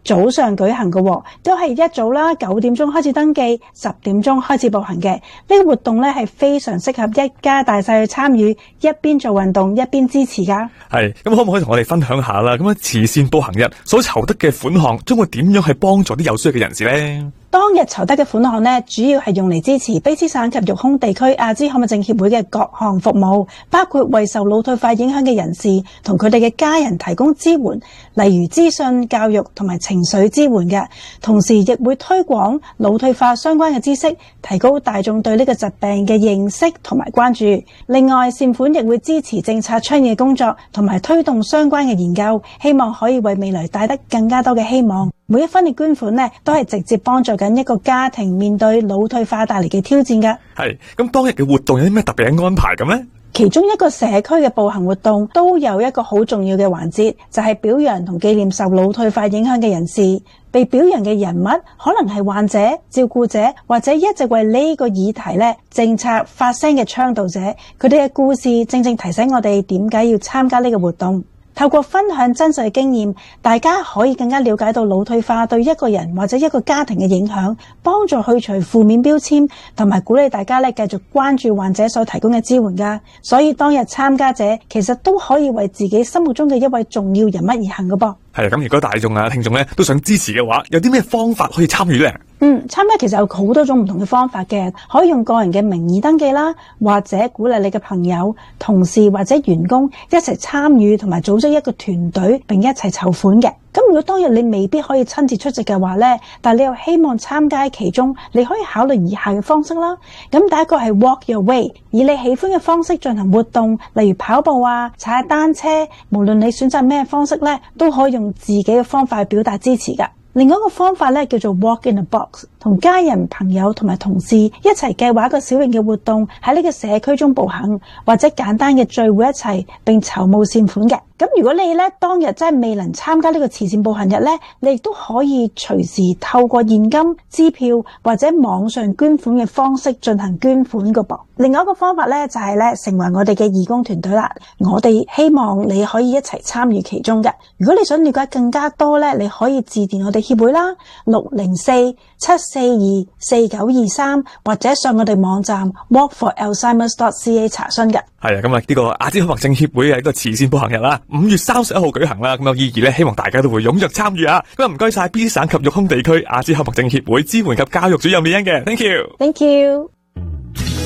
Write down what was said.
早上舉行嘅，都係一早啦，9點鐘開始登記，10點鐘開始步行嘅。呢個活動咧係非常適合一家大細去參與，一邊做運動一邊支持噶。 係，咁可唔可以同我哋分享下啦？咁慈善步行日所籌得嘅款項，將會點樣去幫助啲有需要嘅人士呢？ 當日籌得嘅款項呢，主要係用嚟支持卑詩省及育空地區阿茲海默症協會嘅各項服務，包括為受腦退化影響嘅人士同佢哋嘅家人提供支援，例如資訊、教育同埋情緒支援嘅。同時亦會推廣腦退化相關嘅知識，提高大眾對呢個疾病嘅認識同埋關注。另外，善款亦會支持政策倡議嘅工作，同埋推動相關嘅研究，希望可以為未來帶得更加多嘅希望。每一分嘅捐款呢，都係直接幫助緊一個家庭面對腦退化帶嚟嘅挑戰㗎。 係，咁當日嘅活動有啲咩特別嘅安排咁呢？ 其中一個社區嘅步行活動都有一個好重要嘅環節，就係表揚同紀念受腦退化影響嘅人士。被表揚嘅人物可能係患者、照顧者，或者一直為呢個議題呢政策發聲嘅倡導者。佢哋嘅故事正正提醒我哋點解要參加呢個活動。透過分享真實嘅經驗，大家可以更加了解到腦退化對一個人或者一個家庭嘅影響，幫助去除負面標籤，同埋鼓勵大家咧繼續關注患者所提供嘅支援噶。所以當日參加者其實都可以為自己心目中嘅一位重要人物而行噶噃。 係，咁如果大眾啊、聽眾咧都想支持嘅話，有啲咩方法可以參與呢？ 參加其實有好多種唔同嘅方法嘅，可以用個人嘅名義登記啦，或者鼓勵你嘅朋友、同事或者員工一齊參與，同埋組織一個團隊並一齊籌款嘅。咁如果當日你未必可以親自出席嘅話呢，但係你又希望參加其中，你可以考慮以下嘅方式啦。咁第一個係 walk your way， 以你喜歡嘅方式進行活動，例如跑步啊、踩單車，無論你選擇咩方式呢，都可以用自己嘅方法去表達支持㗎。另外一個方法咧叫做 walk in a box， 同家人、朋友同埋同事一齊計劃一個小型嘅活動，喺呢個社區中步行，或者簡單嘅聚會一齊，並籌募善款嘅。咁如果你咧當日真係未能參加呢個慈善步行日咧，你亦都可以隨時透過現金、支票或者網上捐款嘅方式進行捐款個噃。另外一個方法咧就係咧成為我哋嘅義工團隊啦，我哋希望你可以一齊參與其中嘅。如果你想了解更加多咧，你可以致電我哋協會啦，604-742-4923，或者上我哋網站 walkforalzheimers.ca 查詢嘅。 係啊，咁啊呢個阿茲海默症協會嘅一個慈善步行日啦，5月31號舉行啦，咁有意義咧，希望大家都會踴躍參與啊！咁啊唔該晒卑詩省及育空地區阿茲海默症協會支援及教育主任李欣嘅 ，thank you。 Thank you。